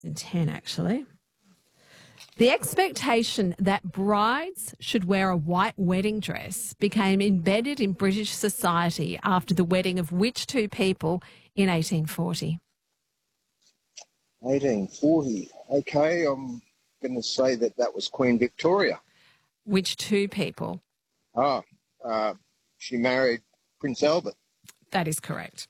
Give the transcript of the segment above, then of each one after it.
10, actually. The expectation that brides should wear a white wedding dress became embedded in British society after the wedding of which two people in 1840? 1840. Okay, I'm going to say that was Queen Victoria. Which two people? She married Prince Albert. That is correct.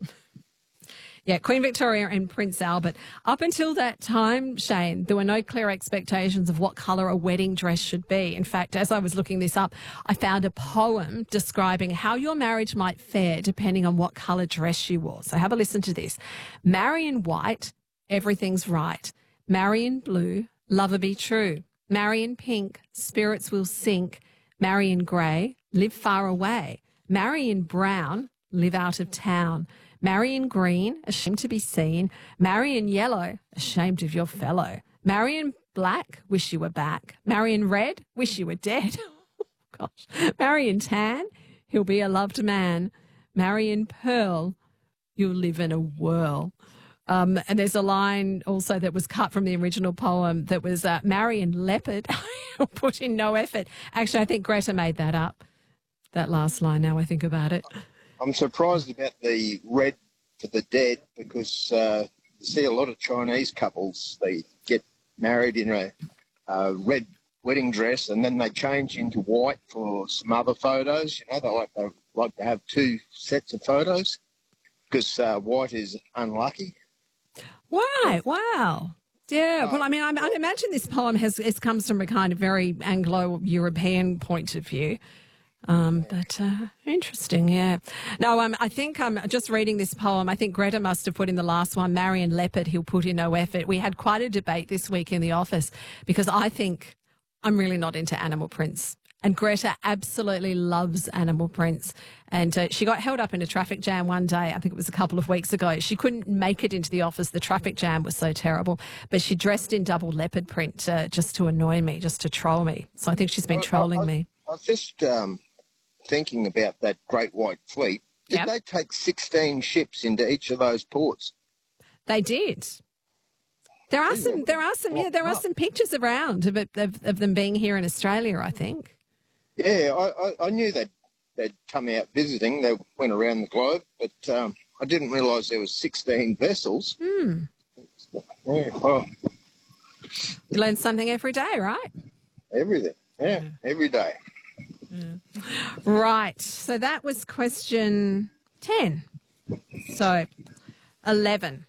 Yeah, Queen Victoria and Prince Albert. Up until that time, Shane, there were no clear expectations of what colour a wedding dress should be. In fact, as I was looking this up, I found a poem describing how your marriage might fare depending on what colour dress you wore. So have a listen to this. Marry in white, everything's right. Marry in blue, lover be true. Marry in pink, spirits will sink. Marry in grey, live far away. Marry in brown, live out of town. Marry in green, ashamed to be seen. Marry in yellow, ashamed of your fellow. Marry in black, wish you were back. Marry in red, wish you were dead. Gosh. Marry in tan, he'll be a loved man. Marry in pearl, you'll live in a whirl. And there's a line also that was cut from the original poem that was marry in leopard, you'll put in no effort. Actually, I think Greta made that up, that last line, now I think about it. I'm surprised about the red for the dead because you see a lot of Chinese couples, they get married in a red wedding dress and then they change into white for some other photos. You know, they like to have two sets of photos because white is unlucky. Right, wow. Yeah, well, I mean, I imagine this poem comes from a kind of very Anglo-European point of view. But interesting, yeah. No, I think I'm just reading this poem. I think Greta must have put in the last one, marry in leopard, he'll put in no effort. We had quite a debate this week in the office because I think I'm really not into animal prints. And Greta absolutely loves animal prints. And she got held up in a traffic jam one day, I think it was a couple of weeks ago. She couldn't make it into the office. The traffic jam was so terrible. But she dressed in double leopard print just to annoy me, just to troll me. So I think she's been trolling me. I was just thinking about that Great White Fleet. Did they take 16 ships into each of those ports? They did. There are some pictures around of them being here in Australia, I think. Yeah, I knew they'd come out visiting. They went around the globe, but I didn't realise there was 16 vessels. Hmm. Yeah, well, you learn something every day, right? Everything, yeah, every day. Yeah. Right, so that was question 10. So 11.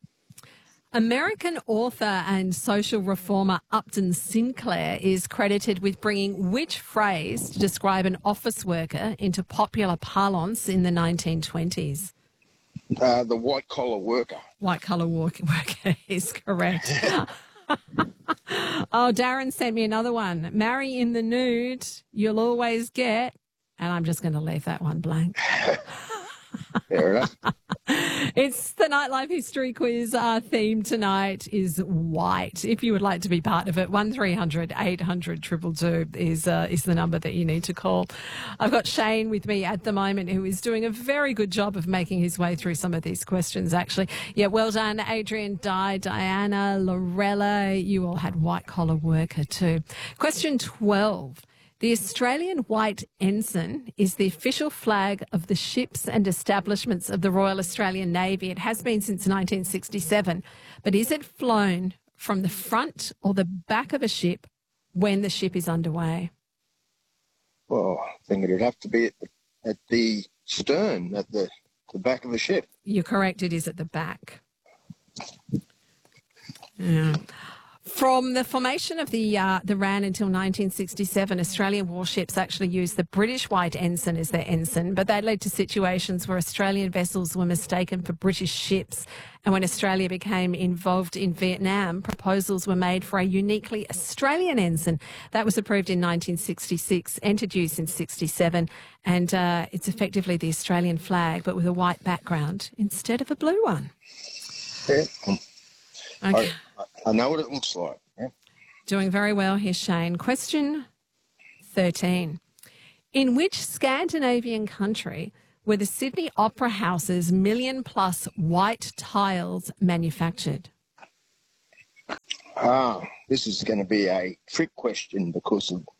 American author and social reformer Upton Sinclair is credited with bringing which phrase to describe an office worker into popular parlance in the 1920s? The white-collar worker. White-collar worker is correct. Oh, Darren sent me another one. Marry in the nude, you'll always get, and I'm just going to leave that one blank. Fair enough. It's the Nightlife History Quiz. Our theme tonight is white. If you would like to be part of it, 1300 800 222 is the number that you need to call. I've got Shane with me at the moment, who is doing a very good job of making his way through some of these questions, actually. Yeah, well done, Adrian, Diana, Lorella. You all had white-collar worker too. Question 12. The Australian White Ensign is the official flag of the ships and establishments of the Royal Australian Navy. It has been since 1967. But is it flown from the front or the back of a ship when the ship is underway? Well, I think it would have to be at the stern, at the back of the ship. You're correct. It is at the back. Yeah. From the formation of the RAN until 1967, Australian warships actually used the British White Ensign as their ensign, but that led to situations where Australian vessels were mistaken for British ships. And when Australia became involved in Vietnam, proposals were made for a uniquely Australian ensign. That was approved in 1966, entered use in 67, and it's effectively the Australian flag, but with a white background instead of a blue one. Yeah. Okay. I know what it looks like. Yeah. Doing very well here, Shane. Question 13. In which Scandinavian country were the Sydney Opera House's million-plus white tiles manufactured? This is going to be a trick question because of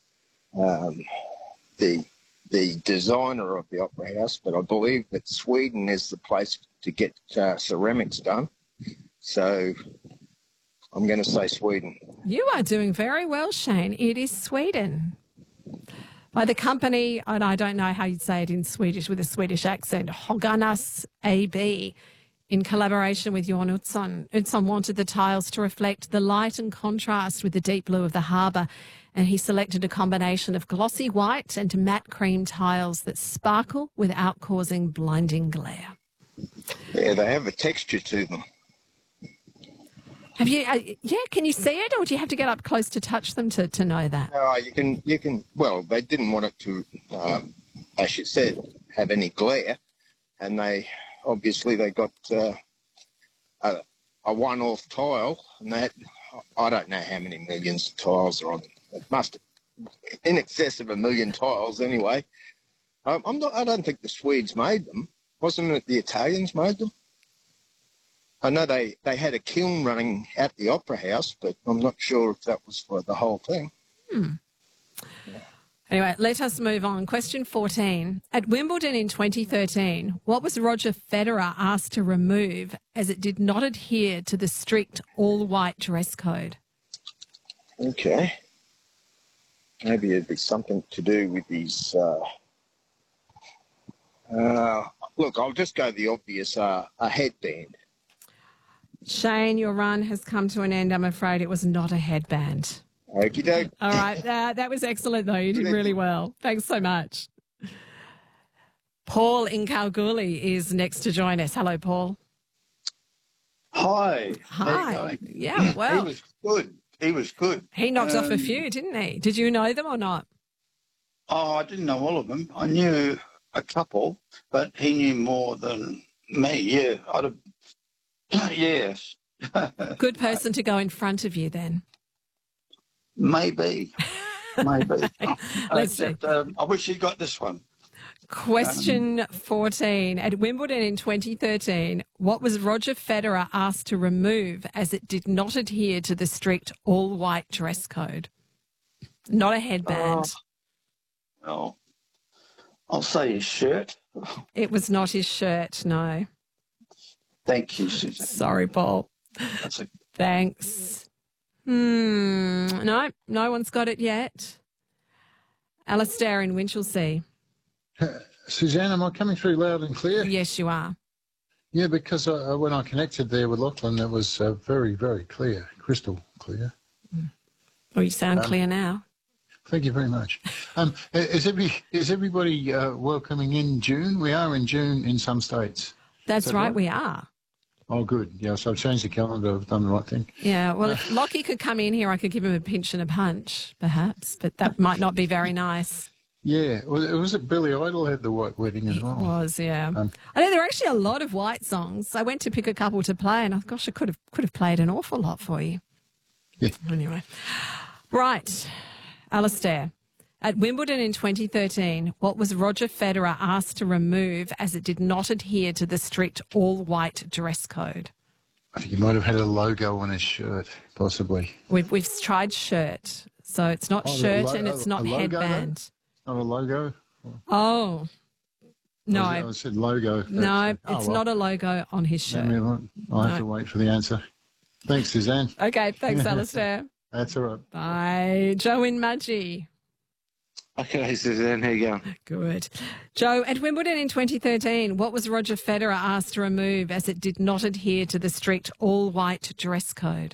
the designer of the Opera House, but I believe that Sweden is the place to get ceramics done. So I'm going to say Sweden. You are doing very well, Shane. It is Sweden. By the company, and I don't know how you'd say it in Swedish with a Swedish accent, Höganäs AB, in collaboration with Johan Utzon. Utzon wanted the tiles to reflect the light and contrast with the deep blue of the harbour, and he selected a combination of glossy white and matte cream tiles that sparkle without causing blinding glare. Yeah, they have a texture to them. Have you? Can you see it, or do you have to get up close to touch them to know that? You can. Well, they didn't want it to, as you said, have any glare, and they got a one-off tile, and I don't know how many millions of tiles are on them. It must in excess of 1 million tiles anyway. I don't think the Swedes made them. Wasn't it the Italians made them? I know they had a kiln running at the Opera House, but I'm not sure if that was for the whole thing. Anyway, let us move on. Question 14. At Wimbledon in 2013, what was Roger Federer asked to remove as it did not adhere to the strict all-white dress code? Okay. Maybe it'd be something to do with these... look, I'll just go the obvious, a headband. Shane, your run has come to an end. I'm afraid it was not a headband. Okie doke. All right. That was excellent, though. You did really well. Thanks so much. Paul in Kalgoorlie is next to join us. Hello, Paul. Hi. Hi. Yeah, well. He was good. He was good. He knocked off a few, didn't he? Did you know them or not? Oh, I didn't know all of them. I knew a couple, but he knew more than me. Yeah, I'd have... Yes. Good person to go in front of you then. Maybe. Let's see. I wish he got this one. Question 14. At Wimbledon in 2013, what was Roger Federer asked to remove as it did not adhere to the strict all-white dress code? Not a headband. Well, I'll say his shirt. It was not his shirt, no. Thank you, Susan. Sorry, Paul. Thanks. No one's got it yet. Alistair in Winchelsea. Suzanne, am I coming through loud and clear? Yes, you are. Yeah, because when I connected there with Lachlan, it was very, very clear, crystal clear. Well, you sound clear now. Thank you very much. Is everybody welcoming in June? We are in June in some states. That's right, we are. Oh, good. Yeah, so I've changed the calendar. I've done the right thing. Yeah, well, if Lockie could come in here, I could give him a pinch and a punch, perhaps, but that might not be very nice. Yeah, was it Billy Idol had the white wedding as well? It was, yeah. I know there are actually a lot of white songs. I went to pick a couple to play, and gosh, I could have played an awful lot for you. Yeah. Anyway, right, Alistair. At Wimbledon in 2013, what was Roger Federer asked to remove as it did not adhere to the strict all-white dress code? I think he might have had a logo on his shirt, possibly. We've tried shirt, so it's not shirt and it's not headband. Not a logo? Oh, no. I said logo. No, it's not a logo on his shirt. I'll have to wait for the answer. Thanks, Suzanne. Okay, thanks, Alistair. That's all right. Bye. Joe in Mudgee. Okay, Suzanne, how you going? Good. Joe, at Wimbledon in 2013, what was Roger Federer asked to remove as it did not adhere to the strict all-white dress code?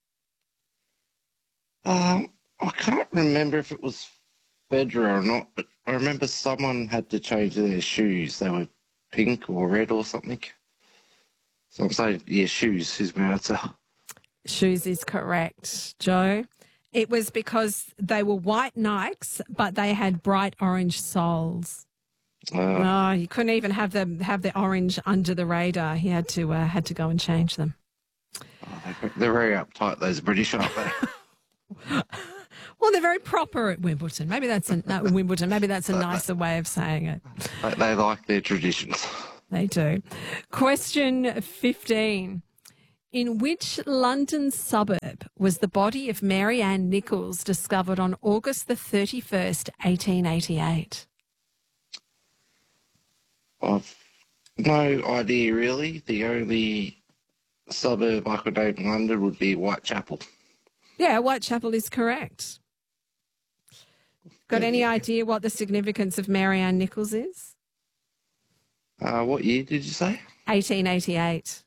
I can't remember if it was Federer or not, but I remember someone had to change their shoes. They were pink or red or something. So I'm saying, yeah, shoes is my answer. Shoes is correct, Joe. It was because they were white Nikes, but they had bright orange soles. No, you couldn't even have the orange under the radar. He had to go and change them. They're very uptight, those British, aren't they? Well, they're very proper at Wimbledon. Maybe that's a nicer way of saying it. They like their traditions. They do. Question 15. In which London suburb was the body of Mary Ann Nichols discovered on August the 31st, 1888? I've no idea really. The only suburb I could name in London would be Whitechapel. Yeah, Whitechapel is correct. Got any idea what the significance of Mary Ann Nichols is? What year did you say? 1888.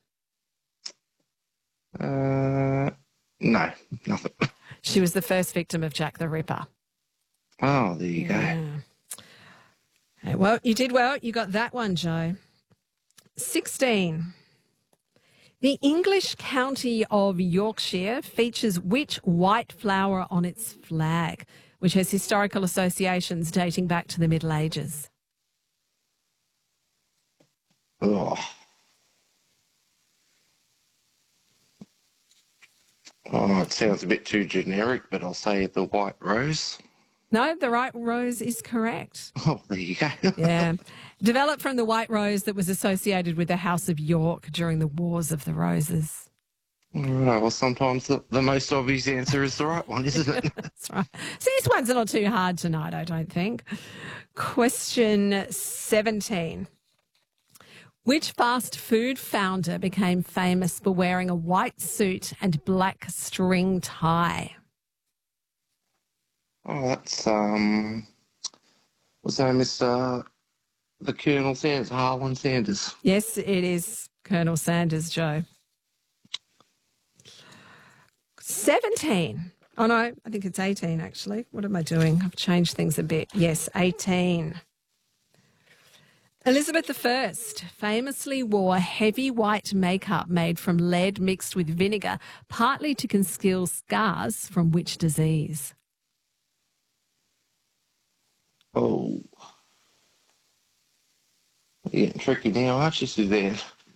No, nothing. She was the first victim of Jack the Ripper. Oh, there you go. Yeah. Okay, well, you did well. You got that one, Joe. 16. The English county of Yorkshire features which white flower on its flag, which has historical associations dating back to the Middle Ages? Oh. Oh, it sounds a bit too generic, but I'll say the white rose. No, the right rose is correct. Oh, there you go. Yeah. Developed from the white rose that was associated with the House of York during the Wars of the Roses. All right, well, sometimes the most obvious answer is the right one, isn't it? That's right. See, this one's not too hard tonight, I don't think. Question 17. Which fast food founder became famous for wearing a white suit and black string tie? Oh, that's, was that Mr. the Colonel Sanders, Harlan Sanders? Yes, it is Colonel Sanders, Joe. 17. Oh, no, I think it's 18, actually. What am I doing? I've changed things a bit. Yes, 18. Elizabeth I famously wore heavy white makeup made from lead mixed with vinegar, partly to conceal scars from which disease? Oh. You're getting tricky now, aren't you, Suzanne?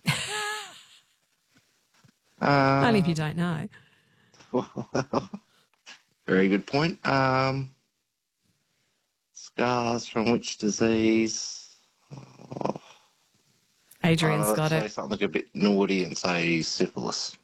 Only if you don't know. Very good point. Scars from which disease? Oh, Adrian's got say it. something a bit naughty and say syphilis.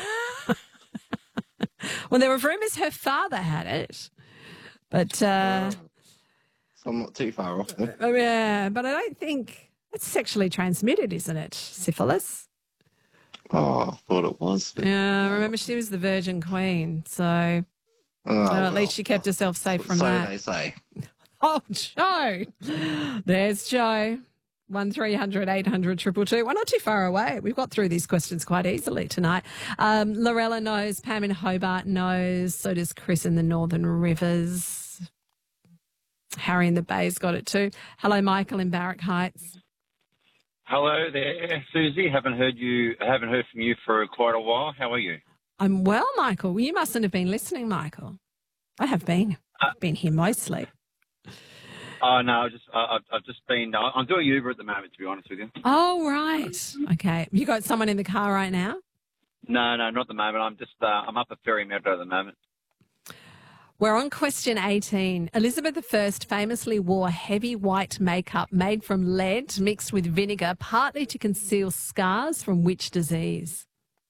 Well, there were rumours her father had it, but So I'm not too far off there. yeah, but I don't think it's sexually transmitted, isn't it? Syphilis. Oh, I thought it was. But, Yeah, remember she was the Virgin Queen, so at least she kept herself safe from so that. they say. Oh, Joe. There's Joe. 1300 800 222. We're not too far away. We've got through these questions quite easily tonight. Lorella knows. Pam in Hobart knows. So does Chris in the Northern Rivers. Harry in the Bay's got it too. Hello, Michael in Barrack Heights. Hello there, Susie. Haven't heard from you for quite a while. How are you? I'm well, Michael. You mustn't have been listening, Michael. I have been. I've been here mostly. Oh no, I've just been. I'm doing Uber at the moment, to be honest with you. Oh, right. Okay. You got someone in the car right now? No, not at the moment. I'm just. I'm up at Ferry Meadow at the moment. We're on question 18. Elizabeth I famously wore heavy white makeup made from lead mixed with vinegar, partly to conceal scars from which disease?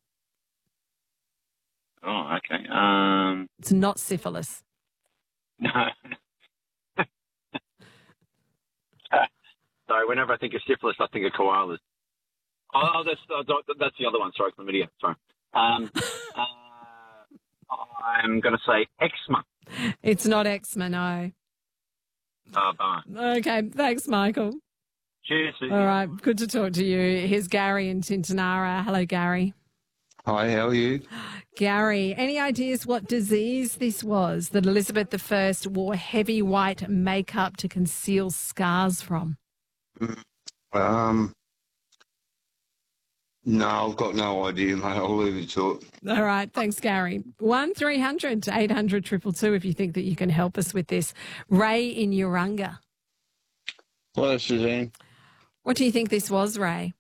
Oh, okay. It's not syphilis. No. Sorry, whenever I think of syphilis, I think of koalas. Oh, that's the other one. Sorry, chlamydia. Sorry. I'm going to say eczema. It's not eczema, no. Oh, darn. Okay, thanks, Michael. Cheers, Susie. All right, good to talk to you. Here's Gary in Tintinara. Hello, Gary. Hi, how are you? Gary, any ideas what disease this was that Elizabeth I wore heavy white makeup to conceal scars from? No, I've got no idea, mate. I'll leave it to it. All right, thanks, Gary. 1300 800 222 if you think that you can help us with this. Ray in Urunga. Hello, Suzanne. What do you think this was, Ray?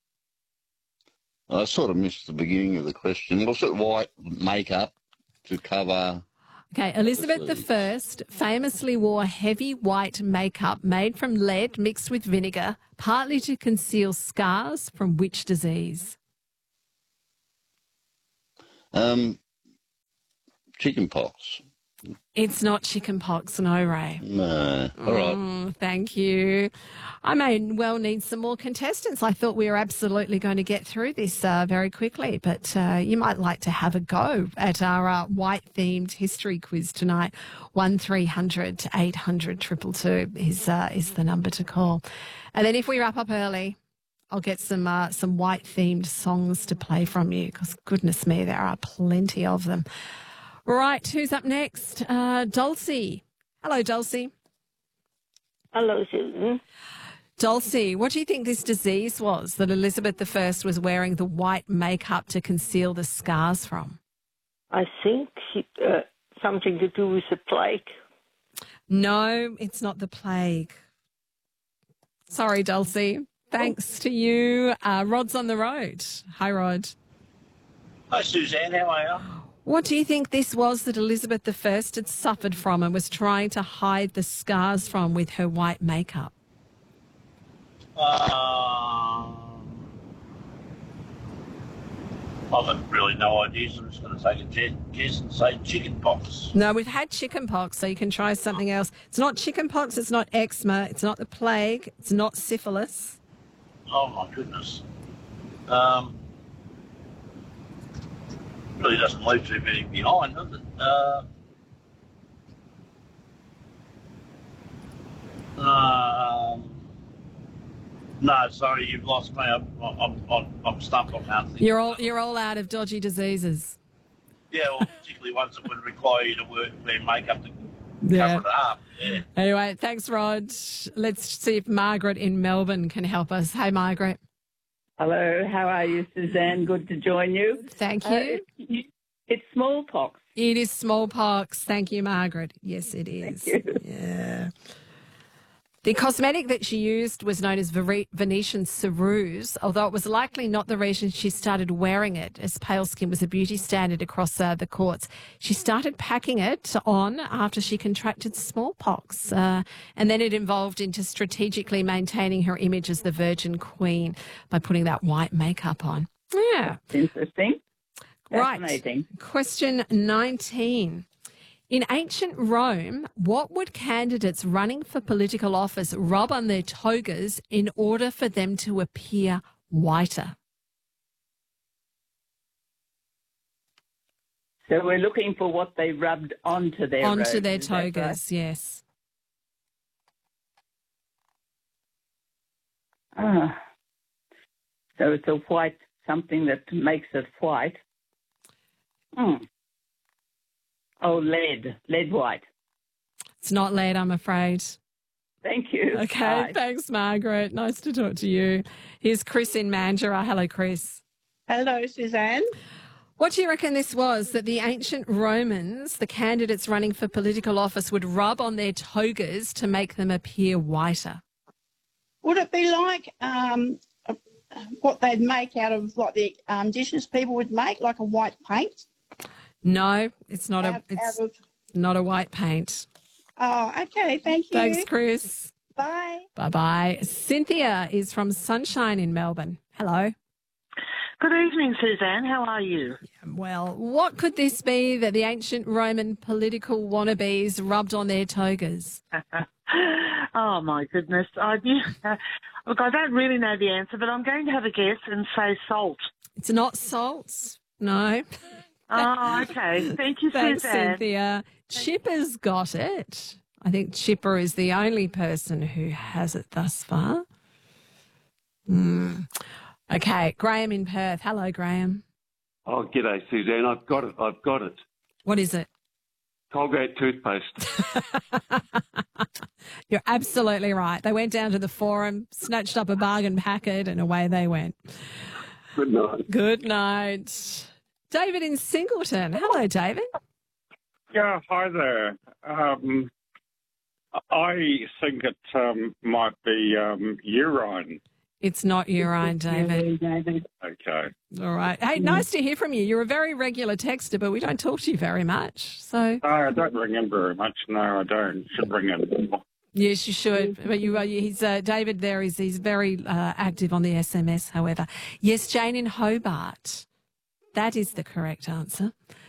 I sort of missed the beginning of the question. Was it white makeup to cover? Okay, Elizabeth I famously wore heavy white makeup made from lead mixed with vinegar, partly to conceal scars from which disease? chicken pox. It's not chicken pox, no, Ray. No. All right. Thank you. I may well need some more contestants. I thought we were absolutely going to get through this very quickly, but you might like to have a go at our white-themed history quiz tonight. 1300 800 222 is the number to call. And then if we wrap up early, I'll get some white-themed songs to play from you because, goodness me, there are plenty of them. Right, who's up next? Dulcie. Hello, Dulcie. Hello, Susan. Dulcie, what do you think this disease was that Elizabeth I was wearing the white makeup to conceal the scars from? I think something to do with the plague. No, it's not the plague. Sorry, Dulcie. Thanks to you. Rod's on the road. Hi, Rod. Hi, Suzanne. How are you? What do you think this was that Elizabeth I had suffered from and was trying to hide the scars from with her white makeup? I've got really no ideas. I'm just going to take a guess and say chicken pox. No, we've had chicken pox, so you can try something else. It's not chicken pox, it's not eczema, it's not the plague, it's not syphilis. Oh, my goodness. Really doesn't leave too many behind, does it? No, sorry, you've lost me. I'm stumped. I can't think. You're all out of dodgy diseases. Yeah, well, particularly ones that would require you to wear makeup to Yeah. cover it up. Yeah. Anyway, thanks, Rod. Let's see if Margaret in Melbourne can help us. Hey, Margaret. Hello, how are you, Suzanne? Good to join you. Thank you. It's smallpox. It is smallpox. Thank you, Margaret. Yes, it is. Thank you. Yeah. The cosmetic that she used was known as Venetian ceruse, although it was likely not the reason she started wearing it, as pale skin was a beauty standard across the courts. She started packing it on after she contracted smallpox, and then it evolved into strategically maintaining her image as the Virgin Queen by putting that white makeup on. Yeah. Interesting. Right. Fascinating. Question 19. In ancient Rome, what would candidates running for political office rub on their togas in order for them to appear whiter? So we're looking for what they rubbed onto their robes, Onto their is that right? togas, yes. Ah. So it's a white, something that makes it white. Oh, lead white. It's not lead, I'm afraid. Thank you. Okay, Bye. thanks, Margaret. Nice to talk to you. Here's Chris in Mandurah. Hello, Chris. Hello, Suzanne. What do you reckon this was that the ancient Romans, the candidates running for political office, would rub on their togas to make them appear whiter? Would it be like what they'd make out of what the indigenous people would make, like a white paint? No, it's not not a white paint. Oh, okay. Thank you. Thanks, Chris. Bye. Bye-bye. Cynthia is from Sunshine in Melbourne. Hello. Good evening, Suzanne. How are you? Well, what could this be that the ancient Roman political wannabes rubbed on their togas? Oh, my goodness. Look, I don't really know the answer, but I'm going to have a guess and say salt. It's not salt. No. Oh, okay. Thank you, Thanks, Suzanne. Cynthia. Chipper's got it. I think Chipper is the only person who has it thus far. Okay, Graham in Perth. Hello, Graham. Oh, g'day, Suzanne. I've got it. What is it? Colgate toothpaste. You're absolutely right. They went down to the forum, snatched up a bargain packet, and away they went. Good night. Good night. David in Singleton. Hello, David. Yeah, hi there. I think it might be urine. It's not urine, David. Okay. All right. Hey, nice to hear from you. You're a very regular texter, but we don't talk to you very much. So I don't ring in very much. No, I don't. Should ring in more. yes, you should. But he's David. He's very active on the SMS. However, yes, Jane in Hobart. That is the correct answer.